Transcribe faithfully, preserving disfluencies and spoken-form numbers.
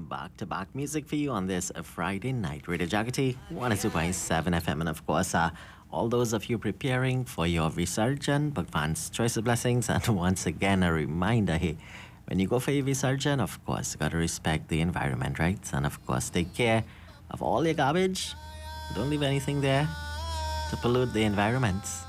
back-to-back music for you on this uh, Friday night. Radio Jagati, one oh two point seven F M. And of course, uh, all those of you preparing for your Visarjan, Bhagwan's Choice of Blessings. And once again, a reminder, hey, when you go for your Visarjan, of course, you got to respect the environment, right? And of course, take care of all your garbage. Don't leave anything there to pollute the environment.